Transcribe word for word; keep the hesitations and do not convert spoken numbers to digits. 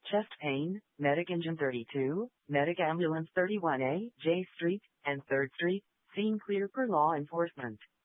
Chest pain, Medic Engine thirty-two, Medic Ambulance thirty-one A, J Street, and third Street, scene clear per law enforcement.